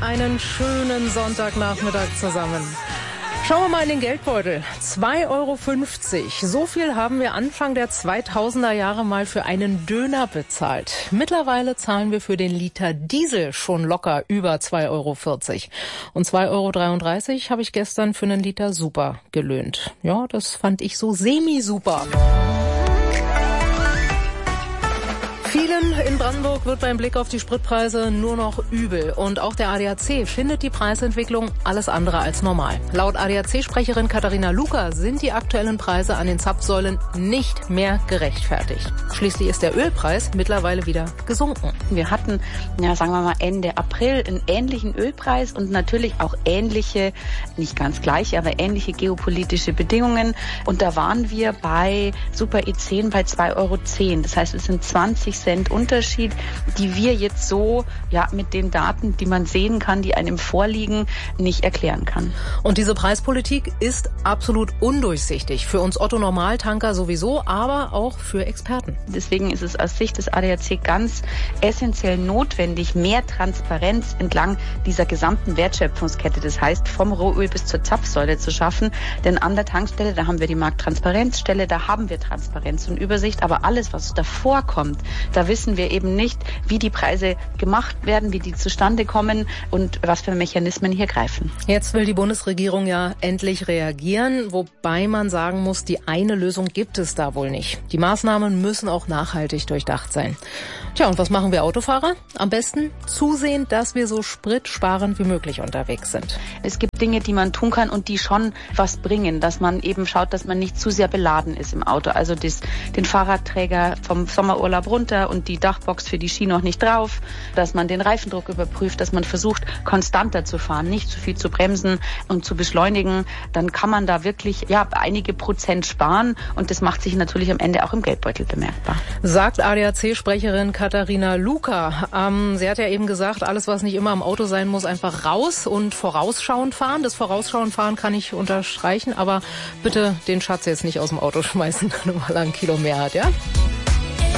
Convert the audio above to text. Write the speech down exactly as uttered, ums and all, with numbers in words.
einen schönen Sonntagnachmittag zusammen. Schauen wir mal in den Geldbeutel. zwei Euro fünfzig. So viel haben wir Anfang der zweitausender Jahre mal für einen Döner bezahlt. Mittlerweile zahlen wir für den Liter Diesel schon locker über zwei Euro vierzig. Und zwei Euro dreiunddreißig habe ich gestern für einen Liter Super gelöhnt. Ja, das fand ich so semi-super. Vielen in Brandenburg wird beim Blick auf die Spritpreise nur noch übel. Und auch der A D A C findet die Preisentwicklung alles andere als normal. Laut A D A C-Sprecherin Katharina Luca sind die aktuellen Preise an den Zapfsäulen nicht mehr gerechtfertigt. Schließlich ist der Ölpreis mittlerweile wieder gesunken. Wir hatten, ja, sagen wir mal Ende April einen ähnlichen Ölpreis und natürlich auch ähnliche, nicht ganz gleiche, aber ähnliche geopolitische Bedingungen. Und da waren wir bei Super E zehn bei zwei Euro zehn. Das heißt, es sind zwanzig Cent Unterschied, die wir jetzt so ja mit den Daten, die man sehen kann, die einem vorliegen, nicht erklären kann. Und diese Preispolitik ist absolut undurchsichtig. Für uns Otto-Normaltanker sowieso, aber auch für Experten. Deswegen ist es aus Sicht des A D A C ganz essentiell notwendig, mehr Transparenz entlang dieser gesamten Wertschöpfungskette, das heißt vom Rohöl bis zur Zapfsäule zu schaffen. Denn an der Tankstelle, da haben wir die Markttransparenzstelle, da haben wir Transparenz und Übersicht, aber alles, was davor kommt, da wissen wir eben nicht, wie die Preise gemacht werden, wie die zustande kommen und was für Mechanismen hier greifen. Jetzt will die Bundesregierung ja endlich reagieren, wobei man sagen muss, die eine Lösung gibt es da wohl nicht. Die Maßnahmen müssen auch nachhaltig durchdacht sein. Tja, und was machen wir Autofahrer? Am besten zusehen, dass wir so spritsparend wie möglich unterwegs sind. Es gibt Dinge, die man tun kann und die schon was bringen, dass man eben schaut, dass man nicht zu sehr beladen ist im Auto. Also das, den Fahrradträger vom Sommerurlaub runter und die Dachbox für die Ski noch nicht drauf, dass man den Reifendruck überprüft, dass man versucht, konstanter zu fahren, nicht zu viel zu bremsen und zu beschleunigen. Dann kann man da wirklich ja einige Prozent sparen und das macht sich natürlich am Ende auch im Geldbeutel bemerkbar. Sagt A D A C-Sprecherin Katharina Luca. Ähm, sie hat ja eben gesagt, alles, was nicht immer am Auto sein muss, einfach raus und vorausschauend fahren. Das vorausschauend fahren kann ich unterstreichen, aber bitte den Schatz jetzt nicht aus dem Auto schmeißen, nur weil er ein Kilo mehr hat, ja?